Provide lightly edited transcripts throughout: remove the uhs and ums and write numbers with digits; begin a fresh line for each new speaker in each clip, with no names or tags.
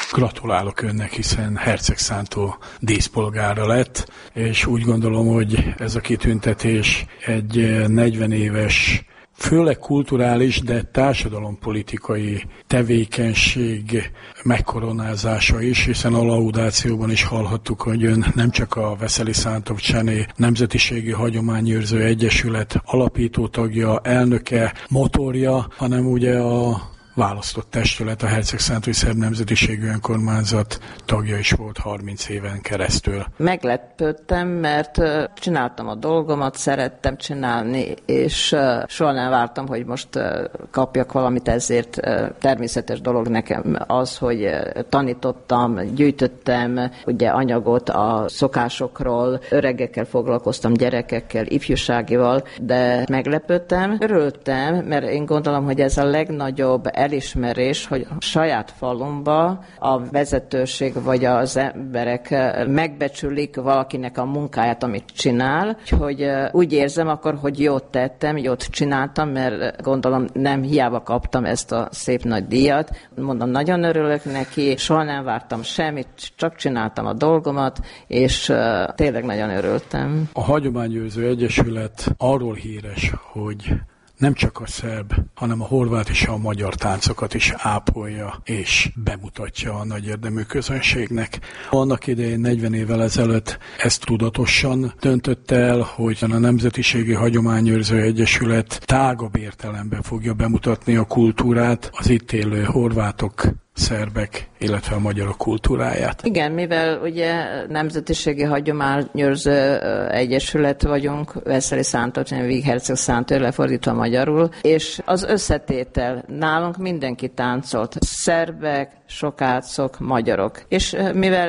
Gratulálok önnek, hiszen hercegszántó díszpolgára lett, és úgy gondolom, hogy ez a kitüntetés egy 40 éves, főleg kulturális, de társadalompolitikai tevékenység megkoronázása is, hiszen a laudációban is hallhattuk, hogy ön nem csak a Veszeli Szántok Csené Nemzetiségi Hagyományőrző Egyesület alapító tagja, elnöke, motorja, hanem ugye a választott testület, a Hercegszántói Szerb Nemzetiségű Önkormányzat tagja is volt 30 éven keresztül.
Meglepődtem, mert csináltam a dolgomat, szerettem csinálni, és soha nem vártam, hogy most kapjak valamit, ezért természetes dolog nekem az, hogy tanítottam, gyűjtöttem ugye anyagot a szokásokról, öregekkel foglalkoztam, gyerekekkel, ifjúságival, de meglepődtem, örültem, mert én gondolom, hogy ez a legnagyobb elismerés, hogy a saját falumba a vezetőség vagy az emberek megbecsülik valakinek a munkáját, amit csinál, hogy úgy érzem akkor, hogy jót tettem, jót csináltam, mert gondolom nem hiába kaptam ezt a szép nagy díjat. Mondom, nagyon örülök neki, soha nem vártam semmit, csak csináltam a dolgomat, és tényleg nagyon örültem.
A Hagyományőrző Egyesület arról híres, hogy nem csak a szerb, hanem a horvát és a magyar táncokat is ápolja és bemutatja a nagy érdemű közönségnek. Annak idején 40 évvel ezelőtt ezt tudatosan döntötte el, hogy a Nemzetiségi Hagyományőrző Egyesület tágabb értelemben fogja bemutatni a kultúrát, az itt élő horvátok, szerbek, illetve a magyarok kultúráját.
Igen, mivel ugye Nemzetiségi Hagyományőrző Egyesület vagyunk, Veszeli Szántok, Víg Hercegszántó, lefordítva magyarul, és az összetétel, nálunk mindenki táncolt, szerbek, sokácok, magyarok. És mivel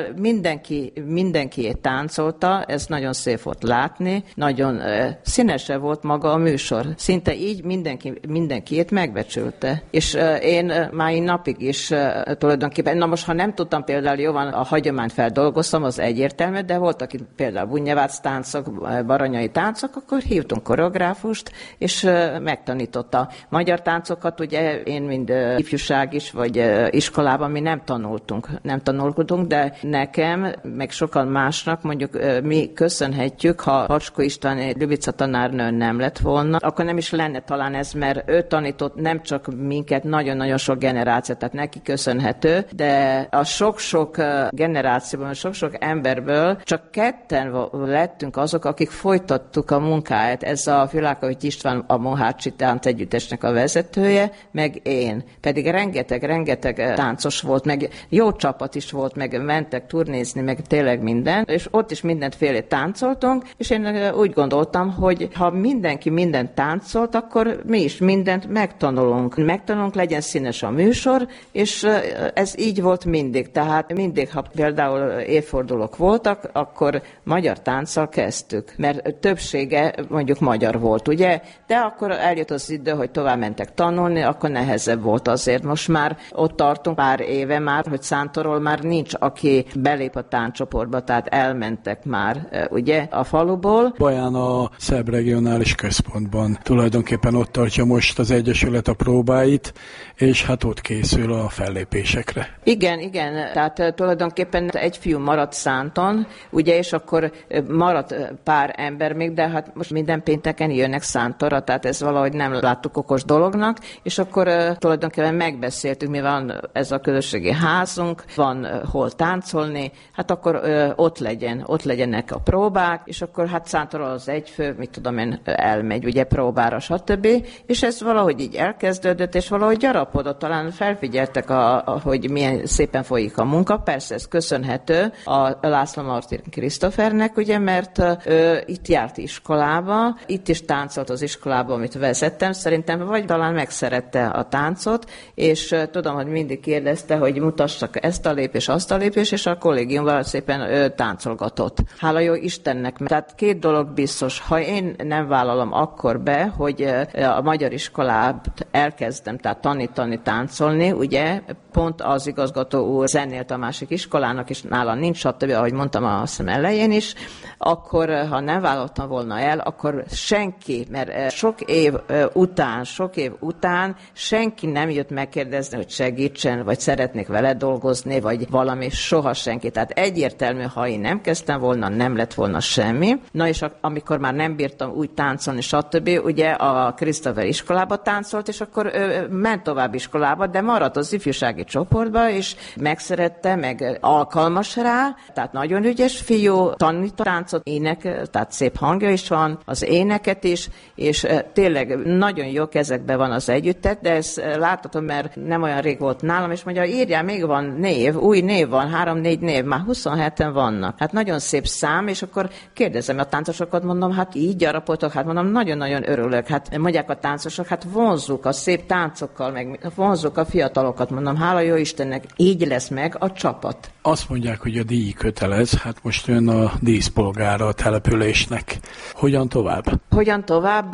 mindenki táncolta, ez nagyon szép volt látni, nagyon színese volt maga a műsor. Szinte így mindenkiét megbecsülte. És én mai napig is tulajdonképpen, na most ha nem tudtam például jóvan a hagyományt feldolgoztam, az egyértelmű, de voltak itt például bunyevác táncok, baranyai táncok, akkor hívtunk koreográfust, és megtanította. Magyar táncokat ugye én mind ifjúság is, vagy iskolában mi nem tanultunk, de nekem, meg sokan másnak mondjuk mi köszönhetjük, ha Hacskó István Ljubica tanárnő nem lett volna, akkor nem is lenne talán ez, mert ő tanított nem csak minket, nagyon-nagyon sok generációt, tehát neki köszönhető, de a sok-sok generációban, sok-sok emberből csak ketten lettünk azok, akik folytattuk a munkáját. Ez a Világkavicz István, a Mohácsi Tánc Együttesnek a vezetője, meg én. Pedig rengeteg táncos volt, meg jó csapat is volt, meg mentek turnézni, meg tényleg minden, és ott is mindenféle táncoltunk, és én úgy gondoltam, hogy ha mindenki mindent táncolt, akkor mi is mindent megtanulunk, legyen színes a műsor, és ez így volt mindig. Tehát mindig, ha például évfordulók voltak, akkor magyar tánccal kezdtük, mert többsége mondjuk magyar volt, ugye? De akkor eljött az idő, hogy tovább mentek tanulni, akkor nehezebb volt azért. Most már ott tartunk pár éve már, hogy Szántorról már nincs, aki belép a tánccsoportba, tehát elmentek már, ugye, a faluból.
Baján a Szerb Regionális Központban tulajdonképpen ott tartja most az Egyesület a próbáit, és hát ott készül a fellépésekre.
Igen, tehát tulajdonképpen egy fiú maradt Szánton, ugye, és akkor maradt pár ember még, de hát most minden pénteken jönnek Szántorra, tehát ez valahogy nem láttuk okos dolognak, és akkor tulajdonképpen megbeszéltük, mi van ez a közösségi házunk, van hol táncolni, hát akkor ott legyenek a próbák, és akkor hát Szántorról az egyfő, mit tudom én, elmegy, ugye próbára, stb. És ez valahogy így elkezdődött, és valahogy gyarapodott, talán felfigyeltek, hogy milyen szépen folyik a munka. Persze ez köszönhető a László Martin Krisztofernek, ugye, mert itt járt iskolába, itt is táncolt az iskolában, amit vezettem, szerintem, vagy talán megszerette a táncot, és tudom, hogy mindig kérdezte, hogy mutassak ezt a lépés, azt a lépés, és a kollégiumban szépen táncolgatott. Hála jó Istennek. Tehát két dolog biztos, ha én nem vállalom akkor be, hogy a magyar iskolát elkezdem, tehát tanítani, táncolni, ugye, pont az igaz, igazgató úr zenélt a másik iskolának, és nála nincs, stb., ahogy mondtam a szem elején is, akkor, ha nem vállaltam volna el, akkor senki, mert sok év után senki nem jött megkérdezni, hogy segítsen, vagy szeretnék vele dolgozni, vagy valami, soha senki. Tehát egyértelmű, ha én nem kezdtem volna, nem lett volna semmi. Na és amikor már nem bírtam úgy táncolni, stb., ugye a Christopher iskolába táncolt, és akkor ment tovább iskolába, de maradt az ifjúsági csoportba, és megszerette, meg alkalmas rá, tehát nagyon ügyes fiú, tanít táncot, ének, tehát szép hangja is van, az éneket is, és tényleg nagyon jó kezekben van az együttet, de ezt láthatom, mert nem olyan rég volt nálam, és mondja, írjál, még van név, új név van, 3-4 név, már 27-en vannak. Hát nagyon szép szám, és akkor kérdezem a táncosokat, mondom, hát így gyarapoltok, hát mondom, nagyon-nagyon örülök. Hát mondják a táncosok, hát vonzzuk a szép táncokkal, meg vonzzuk a fiatalokat, mondom, hála jó Istennek, így lesz meg a csapat.
Azt mondják, hogy a díj kötelez, hát most ön a díszpolgára a településnek. Hogyan tovább?
Hogyan tovább?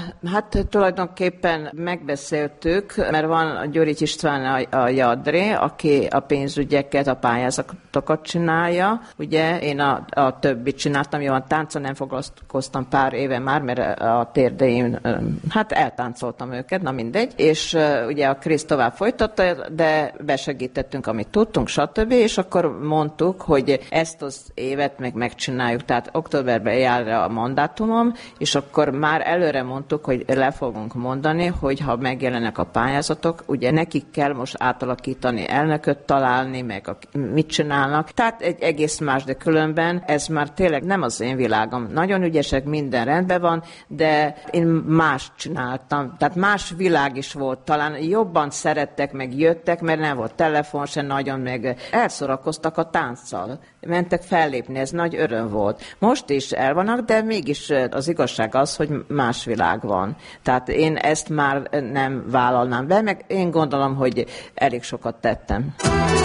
Hát tulajdonképpen megbeszéltük, mert van a Gyurics István a Jadré, aki a pénzügyeket, a pályázatokat csinálja. Ugye én a többit csináltam, jó, a táncon nem foglalkoztam pár éve már, mert a térdeim, hát eltáncoltam őket, na mindegy. És ugye a Krisz tovább folytatta, de besegítettünk, amit tudtunk, stb. És akkor mondtuk, hogy ezt az évet megcsináljuk, tehát októberben jár a mandátumom, és akkor már előre mondtuk, hogy le fogunk mondani, hogy ha megjelenek a pályázatok, ugye nekik kell most átalakítani, elnököt találni, meg mit csinálnak. Tehát egy egész más, de különben ez már tényleg nem az én világom. Nagyon ügyesek, minden rendben van, de én más csináltam. Tehát más világ is volt. Talán jobban szerettek, meg jöttek, mert nem volt telefon se nagyon, meg elszorakoztak a tánccal. Mentek fellépni, ez nagy öröm volt. Most is el vannak, de mégis az igazság az, hogy más világ van. Tehát én ezt már nem vállalnám be, meg én gondolom, hogy elég sokat tettem.